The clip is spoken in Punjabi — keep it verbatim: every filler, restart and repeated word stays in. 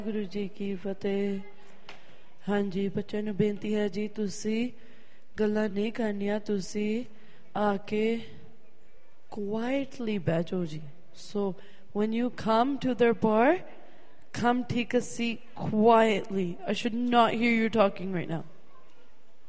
ਗੁਰੂ ਜੀ ਕੀ ਫਤਿਹ। ਹਾਂਜੀ ਬੱਚਿਆਂ ਨੂੰ ਬੇਨਤੀ ਹੈ ਜੀ, ਤੁਸੀਂ ਗੱਲਾਂ ਨਹੀਂ ਕਰਨੀਆਂ, ਤੁਸੀਂ ਆ ਕੇ ਕੁਆਇਟਲੀ ਬਹਿ ਜਾਓ ਜੀ। ਸੋ when you come to their bar, come take a seat quietly. I should not hear you talking right now.